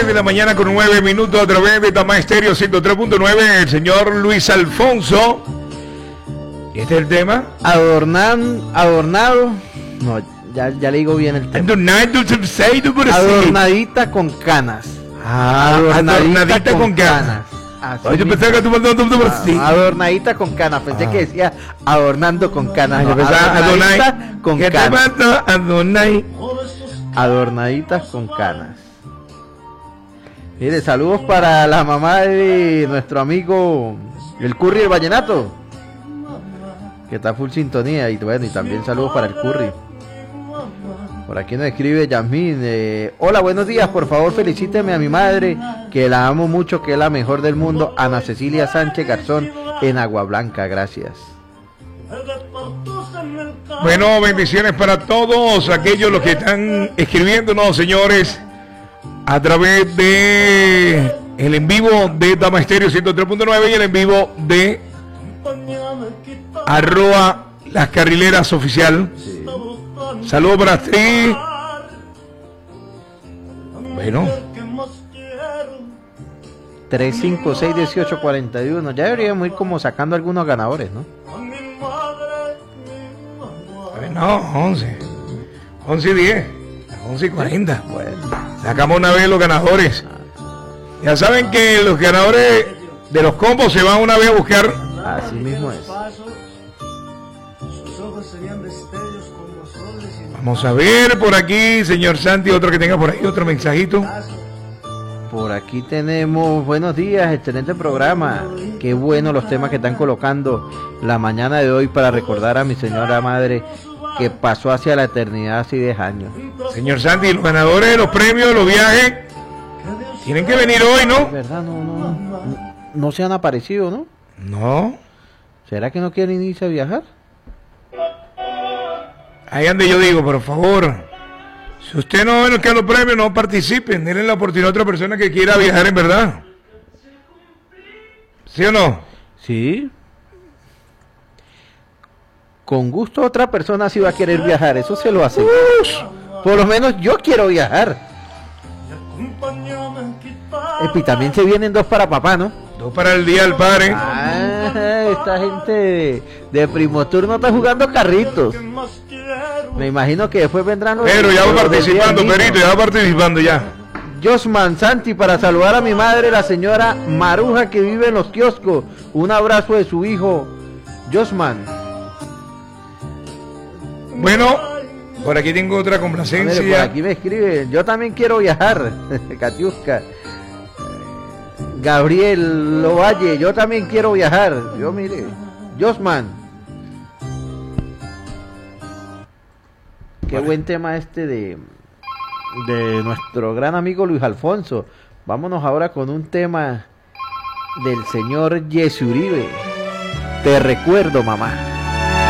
de la mañana con 9 minutos a través de Tama Estéreo 103.9. El señor Luis Alfonso. ¿Y este es el tema? Adornado. No, ya le digo bien el tema. Adornadita con canas. Adornadita con canas. Yo pensé que tú adornadita con canas. Pensé que decía adornando con canas. No, adornadita con ¿qué canas. Adornaditas con canas. Mire, saludos para la mamá de nuestro amigo el Curry del Vallenato, que está full sintonía. Y bueno, y también saludos para el Curry. Por aquí nos escribe Yasmín, hola, buenos días, por favor felicíteme a mi madre, que la amo mucho, que es la mejor del mundo, Ana Cecilia Sánchez Garzón, en Agua Blanca, gracias. Bueno, bendiciones para todos aquellos los que están escribiéndonos, señores, a través de el en vivo de Tama Estéreo 103.9 y el en vivo de @las carrileras oficial. Sí. Saludos para ti. Bueno. 356-1841. Ya deberíamos ir como sacando algunos ganadores, ¿no? No, 11 y 10, 11 y 40. Bueno, sacamos una vez los ganadores. Ya saben que los ganadores de los combos se van una vez a buscar. Así mismo es. Vamos a ver por aquí, señor Santi, otro que tenga por ahí, otro mensajito. Por aquí tenemos, buenos días, excelente programa. Qué bueno los temas que están colocando la mañana de hoy para recordar a mi señora madre que pasó hacia la eternidad hace 10 años. Señor Santi, los ganadores de los premios, los viajes, tienen que venir hoy, ¿no? Es verdad, no se han aparecido, ¿no? No. ¿Será que no quieren irse a viajar? Ahí donde yo digo, por favor, si usted no ve que los premios, no participen, denle la oportunidad a otra persona que quiera viajar en verdad. ¿Sí o no? Sí. Con gusto otra persona sí va a querer viajar, eso se lo hace. Por lo menos yo quiero viajar. Y también se vienen 2 para papá, ¿no? 2 para el Día del Padre. Esta gente de Primo Turno está jugando carritos. Me imagino que después vendrán los... Pero ya va participando, Perito, ya va participando ya. Josman Santi, para saludar a mi madre, la señora Maruja, que vive en los kioscos. Un abrazo de su hijo, Josman. Bueno, por aquí tengo otra complacencia. Por aquí me escriben, yo también quiero viajar, Katiuska. Gabriel Lovalle, yo también quiero viajar. Yo mire, Josman. Qué buen tema este de nuestro gran amigo Luis Alfonso. Vámonos ahora con un tema del señor Jesse Uribe. Te recuerdo, mamá.